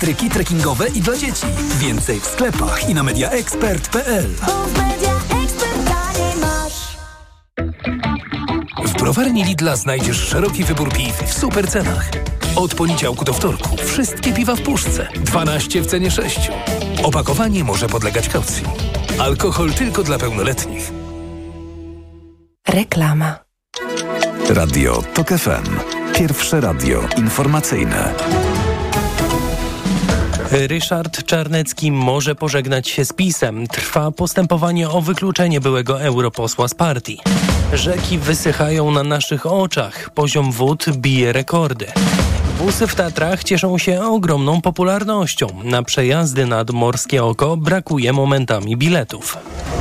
Tryki trekkingowe i dla dzieci. Więcej w sklepach i na mediaexpert.pl. W browarni Lidla znajdziesz szeroki wybór piw w super cenach. Od poniedziałku do wtorku wszystkie piwa w puszce. 12 w cenie 6. Opakowanie może podlegać kaucji. Alkohol tylko dla pełnoletnich. Reklama. Radio TOK FM. Pierwsze radio informacyjne. Ryszard Czarnecki może pożegnać się z PiS-em. Trwa postępowanie o wykluczenie byłego europosła z partii. Rzeki wysychają na naszych oczach. Poziom wód bije rekordy. Busy w Tatrach cieszą się ogromną popularnością. Na przejazdy nad Morskie Oko brakuje momentami biletów.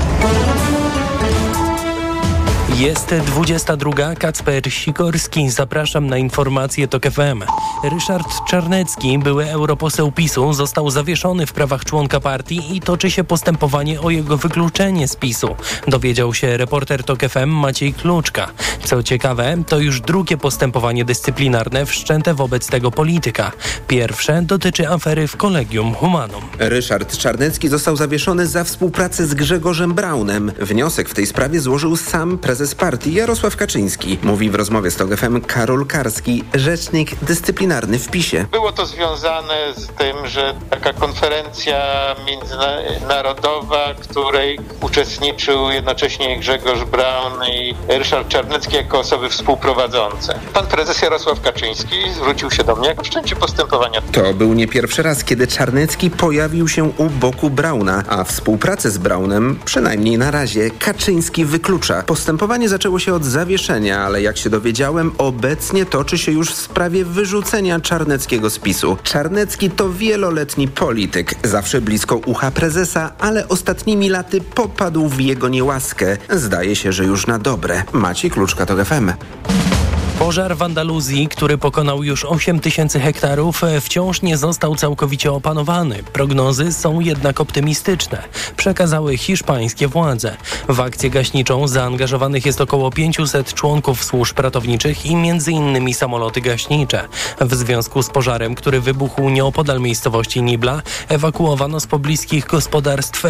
Jest 22. Kacper Sikorski. Zapraszam na informacje TOK FM. Ryszard Czarnecki, były europoseł PiS-u, został zawieszony w prawach członka partii i toczy się postępowanie o jego wykluczenie z PiS-u. Dowiedział się reporter TOK FM Maciej Kluczka. Co ciekawe, to już drugie postępowanie dyscyplinarne wszczęte wobec tego polityka. Pierwsze dotyczy afery w Collegium Humanum. Ryszard Czarnecki został zawieszony za współpracę z Grzegorzem Braunem. Wniosek w tej sprawie złożył sam prezes partii Jarosław Kaczyński. Mówi w rozmowie z TOK FM Karol Karski, rzecznik dyscyplinarny w PiS-ie. Było to związane z tym, że taka konferencja międzynarodowa, której uczestniczył jednocześnie Grzegorz Braun i Ryszard Czarnecki jako osoby współprowadzące. Pan prezes Jarosław Kaczyński zwrócił się do mnie o wszczęcie postępowania. To był nie pierwszy raz, kiedy Czarnecki pojawił się u boku Brauna, a współpracę z Braunem, przynajmniej na razie, Kaczyński wyklucza. Postępowanie zaczęło się od zawieszenia, ale jak się dowiedziałem, obecnie toczy się już w sprawie wyrzucenia Czarneckiego z PiS-u. Czarnecki to wieloletni polityk, zawsze blisko ucha prezesa, ale ostatnimi laty popadł w jego niełaskę. Zdaje się, że już na dobre. Maciej Kluczka, TOK FM. Pożar w Andaluzji, który pokonał już 8 000 hektarów, wciąż nie został całkowicie opanowany. Prognozy są jednak optymistyczne, przekazały hiszpańskie władze. W akcję gaśniczą zaangażowanych jest około 500 członków służb ratowniczych i m.in. samoloty gaśnicze. W związku z pożarem, który wybuchł nieopodal miejscowości Nibla, ewakuowano z pobliskich gospodarstw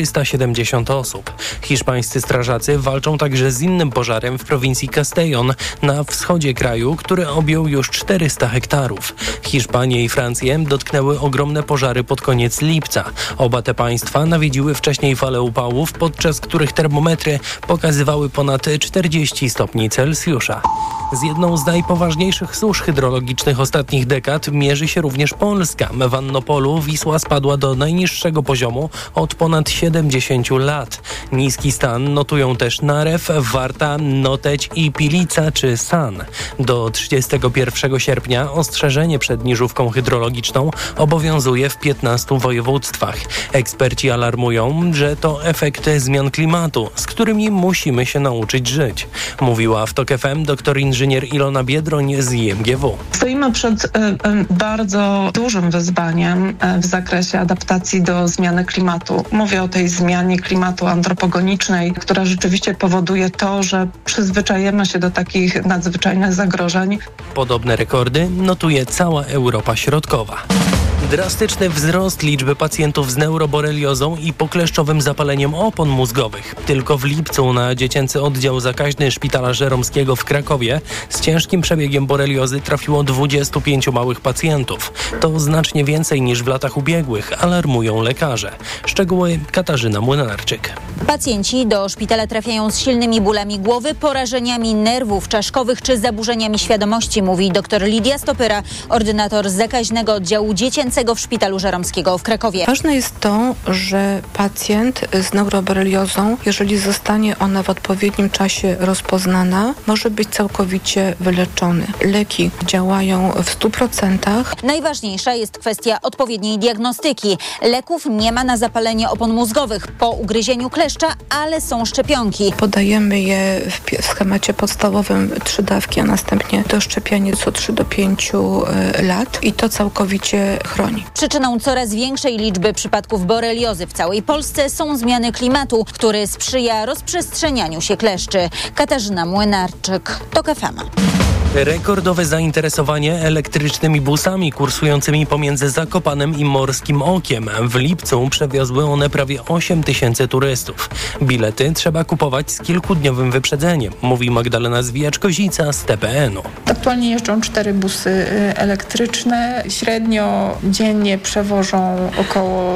470 osób. Hiszpańscy strażacy walczą także z innym pożarem w prowincji Castellón na wschodzie kraju, który objął już 400 hektarów. Hiszpanię i Francję dotknęły ogromne pożary pod koniec lipca. Oba te państwa nawiedziły wcześniej fale upałów, podczas których termometry pokazywały ponad 40 stopni Celsjusza. Z jedną z najpoważniejszych susz hydrologicznych ostatnich dekad mierzy się również Polska. W Annopolu Wisła spadła do najniższego poziomu od ponad 70 lat. Niski stan notują też Narew, Warta, Noteć i Pilica czy San. Do 31 sierpnia ostrzeżenie przed niżówką hydrologiczną obowiązuje w 15 województwach. Eksperci alarmują, że to efekty zmian klimatu, z którymi musimy się nauczyć żyć. Mówiła w TOK FM doktor inżynier Ilona Biedroń z IMGW. Stoimy przed bardzo dużym wyzwaniem w zakresie adaptacji do zmiany klimatu. Mówię o tej zmianie klimatu antropogenicznej, która rzeczywiście powoduje to, że przyzwyczajemy się do takich nadzwyczajnych zagrożeń. Podobne rekordy notuje cała Europa Środkowa. Drastyczny wzrost liczby pacjentów z neuroboreliozą i pokleszczowym zapaleniem opon mózgowych. Tylko w lipcu na dziecięcy oddział zakaźny Szpitala Żeromskiego w Krakowie z ciężkim przebiegiem boreliozy trafiło 25 małych pacjentów. To znacznie więcej niż w latach ubiegłych, alarmują lekarze. Szczegóły Katarzyna Młynarczyk. Pacjenci do szpitala trafiają z silnymi bólami głowy, porażeniami nerwów czaszkowych czy zaburzeniami świadomości, mówi dr Lidia Stopyra, ordynator zakaźnego oddziału dziecięcego w Szpitalu Żeromskiego w Krakowie. Ważne jest to, że pacjent z neuroboreliozą, jeżeli zostanie ona w odpowiednim czasie rozpoznana, może być całkowicie wyleczony. Leki działają w 100%. Najważniejsza jest kwestia odpowiedniej diagnostyki. Leków nie ma na zapalenie opon mózgowych po ugryzieniu kleszcza, ale są szczepionki. Podajemy je w schemacie podstawowym 3 dawki, a następnie doszczepianie co 3 do 5 lat i to całkowicie chroni. Przyczyną coraz większej liczby przypadków boreliozy w całej Polsce są zmiany klimatu, który sprzyja rozprzestrzenianiu się kleszczy. Katarzyna Młynarczyk, TOK FM. Rekordowe zainteresowanie elektrycznymi busami kursującymi pomiędzy Zakopanem i Morskim Okiem. W lipcu przewiozły one prawie 8 000 turystów. Bilety trzeba kupować z kilkudniowym wyprzedzeniem, mówi Magdalena Zwijaczko-Zica z TPN-u. Aktualnie jeżdżą 4 busy elektryczne. Średnio dziennie przewożą około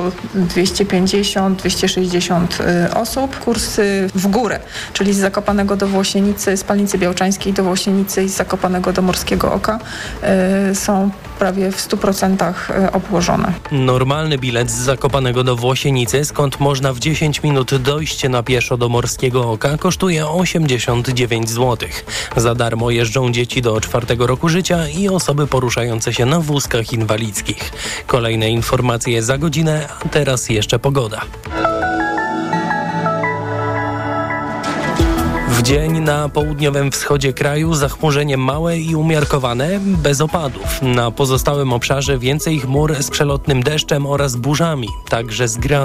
250-260 osób. Kursy w górę, czyli z Zakopanego do Włosienicy, z Palnicy Białczańskiej do Włosienicy i z Zakopanego do Morskiego Oka są prawie w 100% obłożone. Normalny bilet z Zakopanego do Włosienicy, skąd można w 10 minut dojść na pieszo do Morskiego Oka, kosztuje 89 zł. Za darmo jeżdżą dzieci do 4 roku życia i osoby poruszające się na wózkach inwalidzkich. Kolejne informacje za godzinę, a teraz jeszcze pogoda. W dzień na południowym wschodzie kraju zachmurzenie małe i umiarkowane, bez opadów. Na pozostałym obszarze więcej chmur z przelotnym deszczem oraz burzami, także z